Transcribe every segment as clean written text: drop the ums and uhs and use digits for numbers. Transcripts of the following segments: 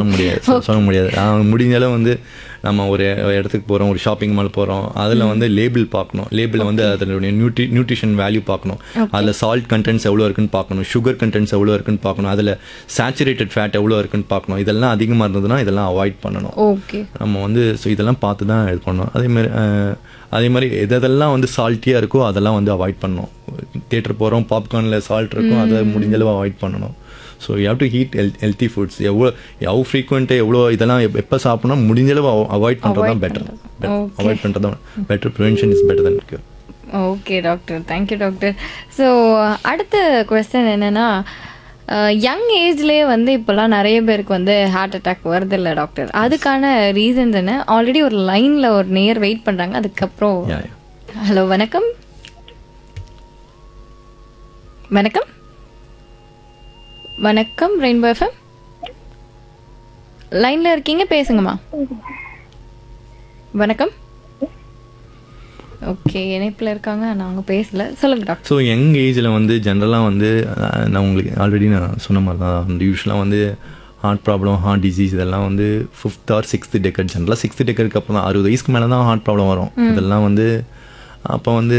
சொல்ல முடியாது. முடிஞ்ச அளவு வந்து நம்ம ஒரு இடத்துக்கு போகிறோம், ஒரு ஷாப்பிங் மால் போகிறோம், அதில் வந்து லேபிள் பார்க்கணும். லேபிளில் வந்து அதனுடைய நியூட்ரிஷன் வேல்யூ பார்க்கணும். அதில் சால்ட் கண்டென்ட்ஸ் எவ்வளோ இருக்குன்னு பார்க்கணும், சுகர் கண்டென்ட்ஸ் எவ்வளோ இருக்குன்னு பார்க்கணும், அதில் சேச்சுரேட்டட் ஃபேட் எவ்வளோ இருக்குன்னு பார்க்கணும். இதெல்லாம் அதிகமாக இருந்ததுன்னா இதெல்லாம் அவாய்ட் பண்ணணும். நம்ம வந்து ஸோ இதெல்லாம் பார்த்து தான் இது பண்ணணும். அதே மாதிரி எதெல்லாம் வந்து சால்ட்டியாக இருக்கோ அதெல்லாம் வந்து அவாய்ட் பண்ணணும். தியேட்டர் போகிறோம், பாப்கார்னில் சால்ட் இருக்கும், அதை முடிஞ்சளவு அவாய்ட் பண்ணணும். So you have to heat healthy foods. எவ்வளோ ஃப்ரீக்வெண்ட்டாக எவ்வளோ இதெல்லாம் எப்போ சாப்பிட்னா முடிஞ்சளவு அவாய்ட் பண்ணுறது தான் பெட்டர். அவாய்ட் பண்ணுறது தான் better. Prevention is better then cure. Okay doctor, thank you doctor. So அடுத்த கொஸ்டின் என்னென்னா, யங் ஏஜ்லேயே வந்து இப்போல்லாம் நிறைய பேருக்கு வந்து ஹார்ட் அட்டாக் வருது இல்லை டாக்டர்? அதுக்கான ரீசன்ஸ் என்ன? ஆல்ரெடி ஒரு லைனில் ஒரு நேர் வெயிட் பண்ணுறாங்க. அதுக்கப்புறம் ஹலோ வணக்கம். வணக்கம் வணக்கம் ரெயின்போ எஃப்எம் லைன்ல இருக்கீங்க, பேசுங்கம்மா. வணக்கம். ஓகே, இணைப்பில் இருக்காங்க, நான் அவங்க பேசல. சொல்லுங்க டாக்டர். ஸோ யங் ஏஜில் வந்து ஜென்ரலாக வந்து நான் உங்களுக்கு ஆல்ரெடி நான் சொன்ன மாதிரி தான், யூஸ்வலாக வந்து ஹார்ட் ப்ராப்ளம், ஹார்ட் டிசீஸ் இதெல்லாம் வந்து 5th or 6th டெக்கட், ஜென்ரலாக 6th டெக்கடுக்கு அப்புறம் தான், 60 வயசுக்கு மேலே தான் ஹார்ட் ப்ராப்ளம் வரும். இதெல்லாம் வந்து அப்போ வந்து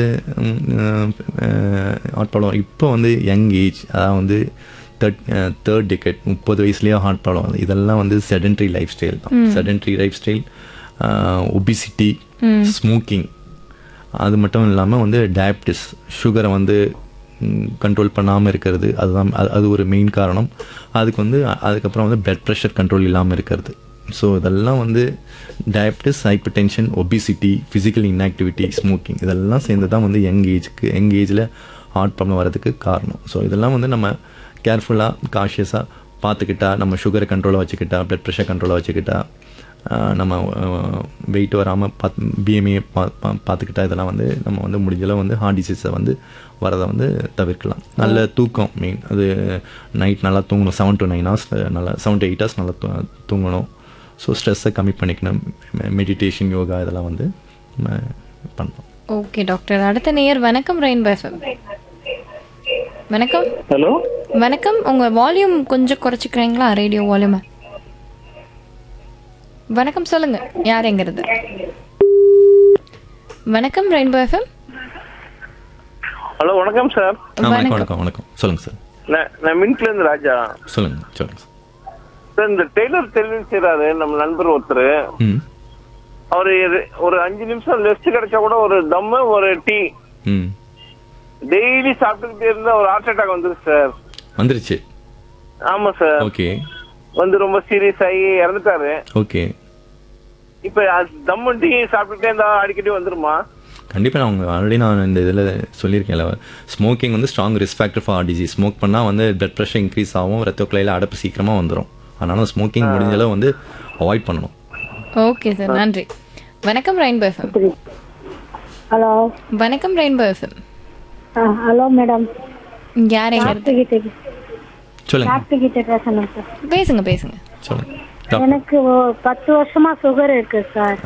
ஹார்ட் ப்ராப்ளம். இப்போ வந்து யங் ஏஜ், அதாவது வந்து தேர்ட் டெக்கட், 30 வயசுலேயே ஹார்ட் ப்ராப்ளம் வந்து இதெல்லாம் வந்து செடென்ட்ரி லைஃப் ஸ்டைல் தான். Sedentary life style, obesity, smoking, அது மட்டும் இல்லாமல் வந்து டயபிட்டிஸ், சுகரை வந்து கண்ட்ரோல் பண்ணாமல் இருக்கிறது, அதுதான் அது ஒரு மெயின் காரணம். அதுக்கு வந்து அதுக்கப்புறம் வந்து பிளட் ப்ரெஷர் கண்ட்ரோல் இல்லாமல் இருக்கிறது. ஸோ இதெல்லாம் வந்து diabetes, hyper tension, obesity, physical inactivity, smoking இதெல்லாம் சேர்ந்து தான் வந்து யங் ஏஜில் ஹார்ட் ப்ராப்ளம் வரதுக்கு காரணம். ஸோ இதெல்லாம் வந்து நம்ம கேர்ஃபுல்லாக காஷியஸாக பார்த்துக்கிட்டா, நம்ம சுகரை கண்ட்ரோலாக வச்சுக்கிட்டா, பிளட் ப்ரெஷர் கண்ட்ரோலாக வச்சுக்கிட்டா, நம்ம வெயிட் வராமல் பிஎம்ஏ பார்த்துக்கிட்டா, இதெல்லாம் வந்து நம்ம வந்து முடிஞ்சளவு வந்து ஹார்ட் டிசீஸை வந்து வரதை வந்து தவிர்க்கலாம். நல்ல தூக்கம் மெயின். அது நைட் நல்லா தூங்கணும், 7 to 9 hours, நல்லா 7 to 8 hours நல்லா தூங்கணும். ஸோ ஸ்ட்ரெஸ்ஸை கம்மி பண்ணிக்கணும். மெடிடேஷன், யோகா இதெல்லாம் வந்து நம்ம பண்ணலாம். Okay doctor. அடுத்த நேயர். வணக்கம் ரெயின்போ எஃப்எம். வணக்கம். ஹலோ வணக்கம். உங்க வால்யூம் கொஞ்சம் குறைச்சிக்கிறீங்களா, ரேடியோ வால்யூம்? வணக்கம், சொல்லுங்க, யார் எங்கிறது? வணக்கம் ரெயின்போ எஃப்எம். ஹலோ வணக்கம் சார். வணக்கம் வணக்கம், சொல்லுங்க சார். நான் மின்ட்ல இருந்து ராஜா. சொல்லுங்க சொல்லுங்க சார். இந்த டெய்லர் டெய்லர் செய்யறாரு நம்ம நண்பர் ஒருத்தர். அவரு ஒரு 5 நிமிஷம் லெஸ்ட் கிடைச்சா கூட ஒரு தம்மு ஒரு டீ டெய்லி சாப்பிட்டுக்கிட்டே இருந்தா ஒரு ஹார்ட் அட்டாக் வந்துருச்சு சார். வந்துருச்சு? ஆமா சார். ஓகே. வந்து ரொம்ப சீரியஸ் ஆகி இறந்துட்டாரு. ஓகே. இப்ப தம்மு டீ சாப்பிட்டுக்கிட்டே இருந்தா அடிக்கடி வந்துருமா? கண்டிப்பாக. அவங்க ஆல்ரெடி நான் இந்த இதில் சொல்லியிருக்கேன்ல, ஸ்மோக்கிங் வந்து strong risk factor for heart disease. Smoke பண்ணால் வந்து பிளட் ப்ரெஷர் இன்க்ரீஸ் ஆகும், ரத்த குழாயில் அடைப்பு சீக்கிரமாக வந்துடும். அதனால ஸ்மோக்கிங் முடிஞ்சளவு வந்து அவாய்ட் பண்ணணும். ஓகே சார், நன்றி. வணக்கம் ரெயின்போ எஃப்எம். ஹலோ வணக்கம் ரெயின்போ எஃப்எம். ஹலோ மேடம், யார் எங்கிறது? சொல்லுங்க, பேசுங்க பேசுங்க. சொல்லுங்க. எனக்கு 10 வருஷமா சுகர் இருக்கு சார்.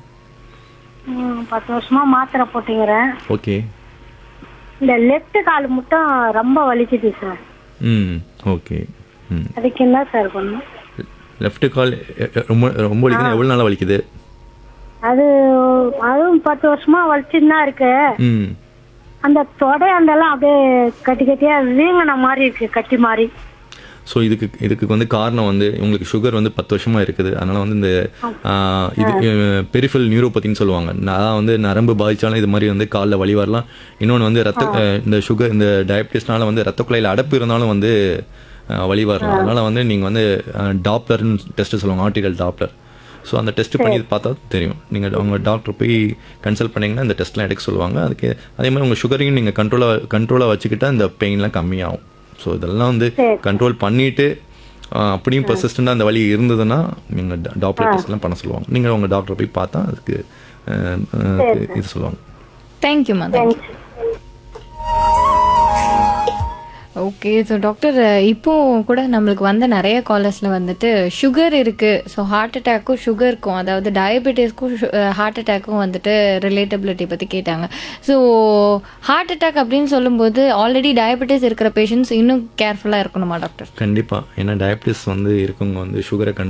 10 வருஷமா மாத்திரை போட்டுக்கிறேன். ஓகே. இந்த லெஃப்ட் கால் மட்டும் ரொம்ப வலிக்குது சார். ஓகே. அதுக்கு என்ன சார் பண்ணும்? லெஃப்ட் கால் ரொம்ப ரொம்ப வலிக்குது. எவ்வளோ நாளாக வலிக்குது? அதுவும் 10 வருஷமா வலிச்சுன்னு தான் இருக்கு. அந்த தொடை அந்தெல்லாம் அப்படியே கட்டி கட்டியா வீங்கின மாதிரி இருக்கு, கட்டி மாதிரி. ஸோ இதுக்கு வந்து காரணம் வந்து உங்களுக்கு சுகர் வந்து 10 வருஷமாக இருக்குது. அதனால் வந்து இந்த இது பெரிஃபரல் நியூரோபதின்னு சொல்லுவாங்க. அதான் வந்து நரம்பு பாதித்தாலும் இது மாதிரி வந்து காலில் வலி வரலாம். இன்னொன்று வந்து இந்த சுகர், இந்த டயபிட்டிஸ்னால வந்து ரத்த குழாயில் அடைப்பு இருந்தாலும் வந்து வலி வரலாம். அதனால் வந்து நீங்கள் வந்து டாப்லர்னு டெஸ்ட்டு சொல்லுவாங்க, ஆர்டிகல் டாப்லர். ஸோ அந்த டெஸ்ட் பண்ணி பார்த்தா தெரியும். நீங்கள் அவங்க டாக்டர் போய் கன்சல்ட் பண்ணிங்கன்னா இந்த டெஸ்ட்லாம் எடுக்க சொல்லுவாங்க. அதுக்கு அதே மாதிரி உங்கள் சுகரையும் நீங்கள் கண்ட்ரோலாக வச்சுக்கிட்டா இந்த பெயின்லாம் கம்மியாகும். ஸோ இதெல்லாம் வந்து கண்ட்ரோல் பண்ணிவிட்டு அப்படியும் பர்சிஸ்டண்டாக அந்த வலி இருந்ததுன்னா நீங்கள் டாக்டர் டெஸ்ட்லாம் பண்ண சொல்லுவாங்க. நீங்கள் உங்கள் டாக்டரை போய் பார்த்தா அதுக்கு இது சொல்லுவாங்க. Thank you ma'am. Okay. So doctor, இப்போ கூட நம்மளுக்கு வந்த நிறைய காலர்ஸில் வந்துட்டு சுகர் இருக்குது, ஸோ ஹார்ட் அட்டாக்கும் சுகருக்கும், அதாவது டயபெட்டிஸ்க்கும் ஹார்ட் அட்டாக்கும் வந்துட்டு ரிலேட்டபிலிட்டி பற்றி கேட்டாங்க. ஸோ ஹார்ட் அட்டாக் அப்படின்னு சொல்லும்போது ஆல்ரெடி டயபெட்டிஸ் இருக்கிற பேஷண்ட்ஸ் இன்னும் கேர்ஃபுல்லாக இருக்கணுமா டாக்டர்? கண்டிப்பாக. ஏன்னா டயபெட்டிஸ் வந்து இருக்கவங்க வந்து சுகரை